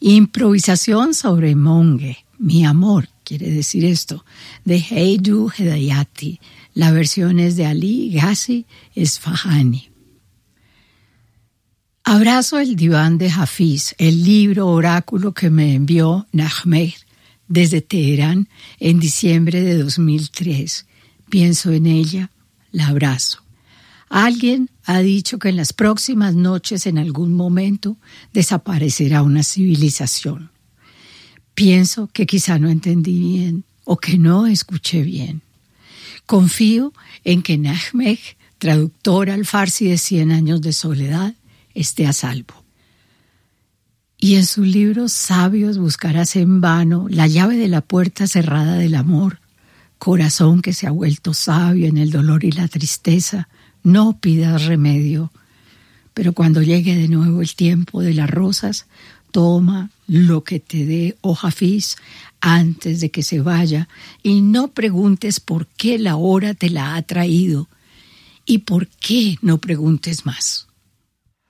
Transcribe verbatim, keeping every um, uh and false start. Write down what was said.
Improvisación sobre Monge, mi amor, quiere decir esto, de Heidu Hedayati. La versión es de Ali Ghazi Esfahani. Abrazo el diván de Hafiz, el libro oráculo que me envió Nahmed desde Teherán en diciembre de dos mil tres. Pienso en ella, la abrazo. Alguien ha dicho que en las próximas noches, en algún momento, desaparecerá una civilización. Pienso que quizá no entendí bien o que no escuché bien. Confío en que Nahmed, traductor al farsi de Cien años de soledad, esté a salvo. Y en sus libros sabios buscarás en vano la llave de la puerta cerrada del amor, corazón que se ha vuelto sabio en el dolor y la tristeza. No pidas remedio, pero cuando llegue de nuevo el tiempo de las rosas, toma lo que te dé, oh Hafiz, antes de que se vaya, y no preguntes por qué la hora te la ha traído, y por qué no preguntes más.